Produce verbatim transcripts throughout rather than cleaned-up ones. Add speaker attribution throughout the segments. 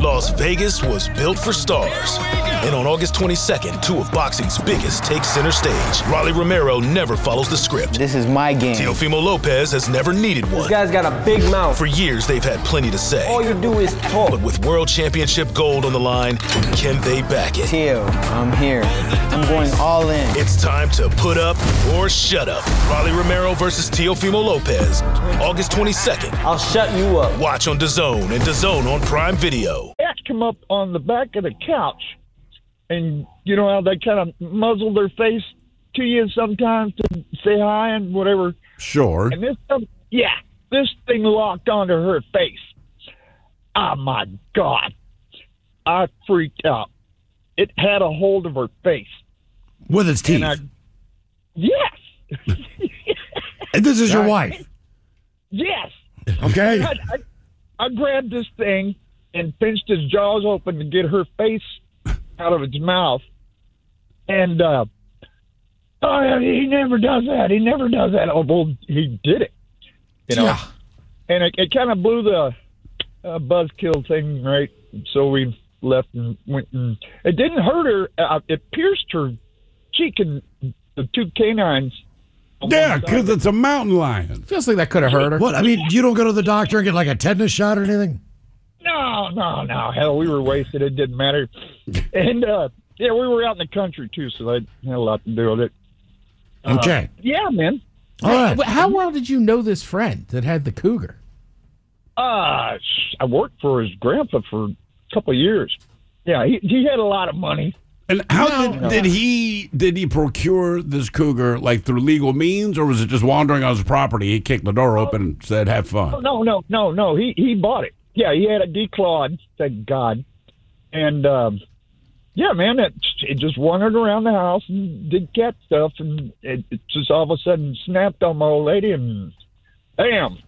Speaker 1: Las Vegas was built for stars. And on August twenty-second, two of boxing's biggest take center stage. Rolly Romero never follows the script.
Speaker 2: This is my game.
Speaker 1: Teofimo Lopez has never needed one.
Speaker 2: This guy's got a big mouth.
Speaker 1: For years, they've had plenty to say.
Speaker 2: All you do is talk.
Speaker 1: But with World Championship gold on the line, can they back it?
Speaker 2: Teo, I'm here. I'm going all in.
Speaker 1: It's time to put up or shut up. Rolly Romero versus Teofimo Lopez, August twenty-second.
Speaker 2: I'll shut you up.
Speaker 1: Watch on DAZN and DAZN on Prime Video.
Speaker 3: Cats come up on the back of the couch, and you know how they kind of muzzle their face to you sometimes to say hi and whatever.
Speaker 4: Sure.
Speaker 3: And this, um, yeah, this thing locked onto her face. Oh, my God. I freaked out. It had a hold of her face.
Speaker 5: With its teeth?
Speaker 3: And I, yes.
Speaker 5: And this is your wife?
Speaker 3: Yes.
Speaker 5: Okay.
Speaker 3: I, I, I grabbed this thing and pinched his jaws open to get her face out of its mouth. And, uh, oh, yeah, he never does that. He never does that. Oh, well, he did it. You know?
Speaker 5: Yeah.
Speaker 3: And it, it kind of blew the uh, buzzkill thing, right? So we left and went and it didn't hurt her. Uh, it pierced her cheek and the two canines.
Speaker 4: Yeah, because it's a mountain lion.
Speaker 6: Feels like that could have hurt her.
Speaker 5: What? I mean, you don't go to the doctor and get like a tetanus shot or anything?
Speaker 3: No, no, no. Hell, we were wasted. It didn't matter. And, uh, yeah, we were out in the country, too, so that had a lot to do with it. Uh,
Speaker 5: Okay.
Speaker 3: Yeah, man.
Speaker 5: All right.
Speaker 6: How well did you know this friend that had the cougar?
Speaker 3: Uh, I worked for his grandpa for a couple of years. Yeah, he, he had a lot of money.
Speaker 4: And how
Speaker 3: No.
Speaker 4: did, did he did he procure this cougar, like through legal means, or was it just wandering on his property? He kicked the door open and said, have fun.
Speaker 3: No, no, no, no. He he bought it. Yeah, he had a declawed, thank God. And, um, yeah, man, it, it just wandered around the house and did cat stuff, and it, it just all of a sudden snapped on my old lady, and bam.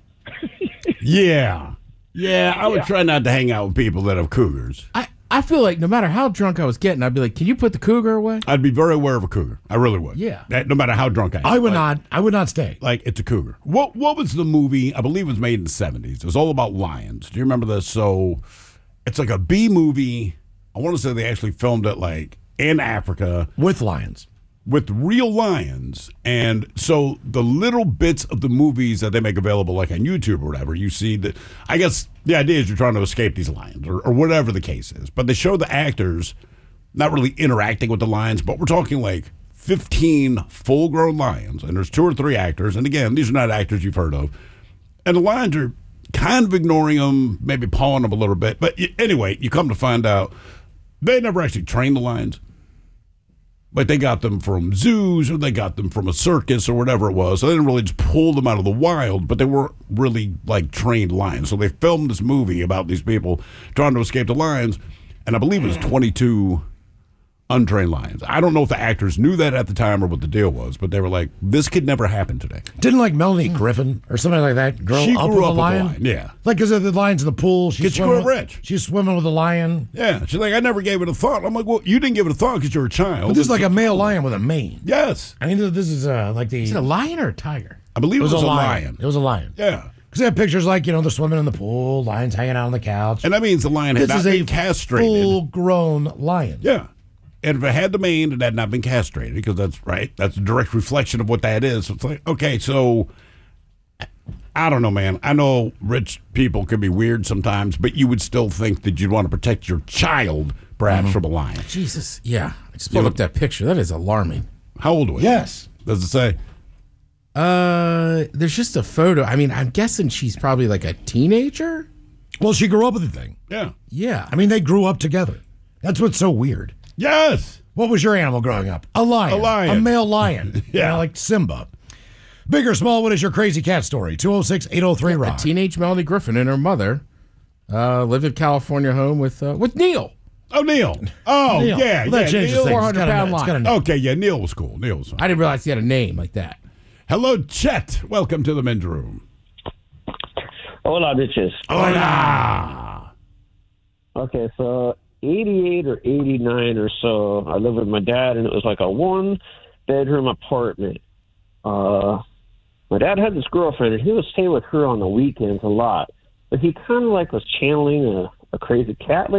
Speaker 4: Yeah. Yeah, I would
Speaker 3: Yeah.
Speaker 4: try not to hang out with people that have cougars.
Speaker 6: I, I feel like no matter how drunk I was getting, I'd be like, can you put the cougar away?
Speaker 4: I'd be very aware of a cougar. I really would.
Speaker 6: Yeah.
Speaker 4: That, no matter how drunk I am.
Speaker 5: I would
Speaker 4: Like-
Speaker 5: not. I would not stay.
Speaker 4: Like, it's a cougar. What What was the movie? I believe it was made in the seventies. It was all about lions. Do you remember this? So, it's like a B movie. I want to say they actually filmed it, like, in Africa
Speaker 5: With lions.
Speaker 4: with real lions. And so, the little bits of the movies that they make available, like on YouTube or whatever, you see that, I guess the idea is you're trying to escape these lions or, or whatever the case is. But they show the actors not really interacting with the lions, but we're talking like fifteen full-grown lions, and there's two or three actors. And again, these are not actors you've heard of. And the lions are kind of ignoring them, maybe pawing them a little bit. But y- anyway, you come to find out they never actually trained the lions. But they got them from zoos or they got them from a circus or whatever it was. So they didn't really just pull them out of the wild, but they weren't really like trained lions. So they filmed this movie about these people trying to escape the lions. And I believe it was twenty-two untrained lions. I don't know if the actors knew that at the time or what the deal was, but they were like, this could never happen today.
Speaker 5: Didn't like Melanie Griffin or something like that grow
Speaker 4: She
Speaker 5: up
Speaker 4: grew
Speaker 5: with
Speaker 4: up
Speaker 5: a
Speaker 4: with a
Speaker 5: lion?
Speaker 4: lion, yeah.
Speaker 5: Like, because of the lions in the pool. She's
Speaker 4: Because she grew up rich.
Speaker 5: She's swimming with a lion.
Speaker 4: Yeah. She's like, I never gave it a thought. I'm like, well, you didn't give it a thought because you're a child.
Speaker 5: But this is like a male lion with a mane.
Speaker 4: Yes.
Speaker 5: I mean, this is uh, like the.
Speaker 6: Is it a lion or a tiger?
Speaker 4: I believe
Speaker 5: it was,
Speaker 4: it was
Speaker 5: a,
Speaker 4: a
Speaker 5: lion.
Speaker 4: lion.
Speaker 5: It was a lion.
Speaker 4: Yeah.
Speaker 5: Because they have pictures like, you know, they're swimming in the pool, lions hanging out on the couch.
Speaker 4: And that means the lion had
Speaker 5: This
Speaker 4: not
Speaker 5: is
Speaker 4: been
Speaker 5: a
Speaker 4: castrated.
Speaker 5: full-grown lion.
Speaker 4: Yeah. And if it had the mane, it had not been castrated because that's right. That's a direct reflection of what that is. So it's like, okay, so I don't know, man. I know rich people can be weird sometimes, but you would still think that you'd want to protect your child, perhaps,
Speaker 5: Mm-hmm.
Speaker 4: from a lion.
Speaker 6: Jesus. Yeah. I just pulled up that picture. That is alarming.
Speaker 4: How old was
Speaker 5: Yes.
Speaker 4: he? Does it say?
Speaker 6: Uh, there's just a photo. I mean, I'm guessing she's probably like a teenager.
Speaker 5: Well, she grew up with the thing.
Speaker 4: Yeah.
Speaker 6: Yeah.
Speaker 5: I mean, they grew up together. That's what's so weird.
Speaker 4: Yes.
Speaker 5: What was your animal growing up? A lion.
Speaker 4: A lion.
Speaker 5: A male lion.
Speaker 4: Yeah.
Speaker 5: You know, like Simba. Big or small, what is your crazy cat story? two oh six, eight oh three,
Speaker 6: A
Speaker 5: rock.
Speaker 6: teenage Melanie Griffin and her mother uh, lived in California home with uh, with Neil.
Speaker 4: Oh, Neil. Oh,
Speaker 5: Neil.
Speaker 4: yeah.
Speaker 5: Well, that
Speaker 4: yeah,
Speaker 5: changes
Speaker 4: Neil.
Speaker 5: things.
Speaker 6: four
Speaker 5: It's
Speaker 6: hundred
Speaker 5: got a-
Speaker 6: pound
Speaker 5: it's got a-
Speaker 6: lion.
Speaker 4: Okay, yeah, Neil was cool. Neil was fine.
Speaker 6: I didn't realize he had a name like that.
Speaker 4: Hello, Chet. Welcome to the men's room.
Speaker 7: Hola, bitches.
Speaker 4: Hola.
Speaker 7: Okay, so eighty-eight or eighty-nine or so, I lived with my dad, and it was like a one-bedroom apartment. Uh, my dad had this girlfriend, and he would stay with her on the weekends a lot. But he kind of like was channeling a, a crazy cat